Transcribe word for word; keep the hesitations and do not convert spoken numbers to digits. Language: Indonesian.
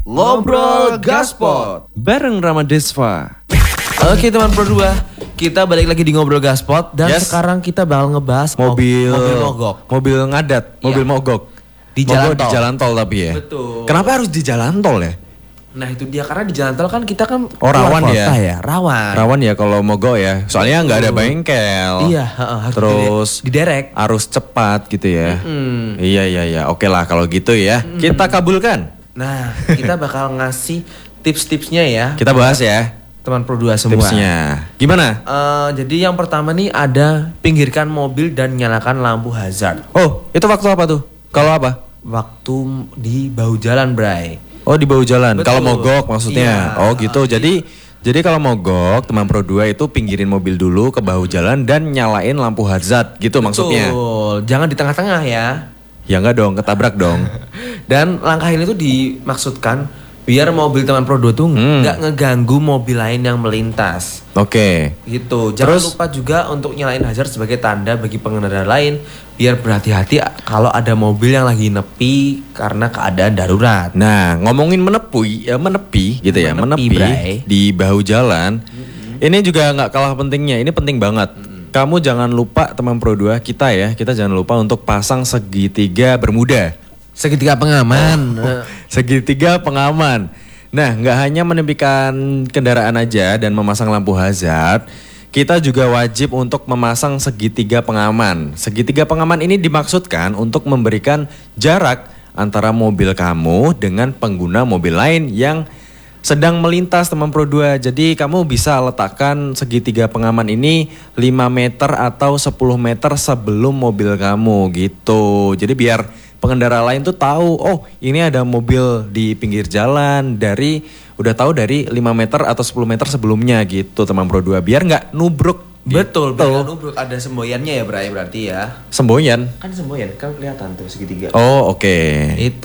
Ngobrol Gaspot bareng Ramadesva. Oke teman Pro dua, kita balik lagi di Ngobrol Gaspot. Dan Yes. sekarang kita bakal ngebahas Mobil mobil mogok. Mobil ngadat, mobil Iya. mogok. Di jalan Mogok tol. di jalan tol tapi ya. Betul. Kenapa harus di jalan tol ya? Nah itu dia, karena di jalan tol kan kita kan Oh, rawan keluar ya? kota ya. Rawan. Rawan ya kalau mogok ya. Soalnya nggak ada bengkel. Iya, heeh, harus Terus diderek. arus cepat gitu ya. Mm. Iya iya iya. Oke lah kalau gitu ya. Kita kabulkan. Nah kita bakal ngasih tips-tipsnya ya. Kita bahas ya Teman Pro dua semua. tipsnya. Gimana? Eh, jadi yang pertama nih ada pinggirkan mobil dan nyalakan lampu hazard. Oh, itu waktu apa tuh? Kalau apa? Waktu di bahu jalan, Bray. Oh, di bahu jalan. Betul. Kalau mogok maksudnya. Iya. Oh, gitu. Jadi jadi kalau mogok, teman Pro dua itu pinggirin mobil dulu ke bahu jalan dan nyalain lampu hazard gitu maksudnya. Betul. Jangan di tengah-tengah ya. Ya enggak dong, ketabrak dong. Dan langkah ini tuh dimaksudkan biar mobil teman Pro dua tuh Hmm. nggak ngeganggu mobil lain yang melintas. Oke. Gitu. Jangan Terus? lupa juga untuk nyalain hazard sebagai tanda bagi pengendara lain biar berhati-hati kalau ada mobil yang lagi nepi karena keadaan darurat. Nah, ngomongin menepi, ya menepi gitu ya, Menepi, menepi Bray. di bahu jalan. Ini juga nggak kalah pentingnya. Ini penting banget. Kamu jangan lupa teman Pro dua kita ya, kita jangan lupa untuk pasang segitiga bermuda. Segitiga pengaman. Eh, Segitiga pengaman. Nah, nggak hanya menepikan kendaraan aja dan memasang lampu hazard, kita juga wajib untuk memasang segitiga pengaman. Segitiga pengaman ini dimaksudkan untuk memberikan jarak antara mobil kamu dengan pengguna mobil lain yang sedang melintas teman Pro dua. Jadi kamu bisa letakkan segitiga pengaman ini lima meter atau sepuluh meter sebelum mobil kamu gitu. Jadi biar pengendara lain tuh tahu, oh ini ada mobil di pinggir jalan dari, udah tahu dari lima meter atau sepuluh meter sebelumnya gitu teman Pro dua. Biar nggak nubruk. Betul, gitu. biar nubruk ada semboyannya ya, Bray, berarti ya. Semboyan. Kan semboyan, kan kelihatan tuh segitiga. Oh oke. Itu